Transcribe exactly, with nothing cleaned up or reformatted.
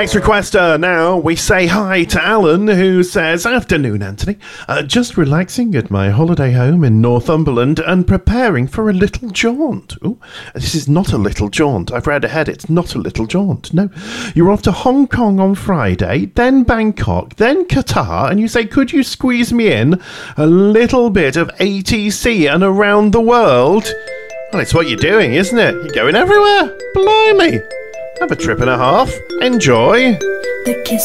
Next requester now, we say hi to Alan, who says, afternoon, Anthony. Uh, just relaxing at my holiday home in Northumberland and preparing for a little jaunt. Ooh, this is not a little jaunt. I've read ahead. It's not a little jaunt. No. You're off to Hong Kong on Friday, then Bangkok, then Qatar, and you say, could you squeeze me in a little bit of A T C and around the world? Well, it's what you're doing, isn't it? You're going everywhere. Blimey. Have a trip and a half. Enjoy. The kiss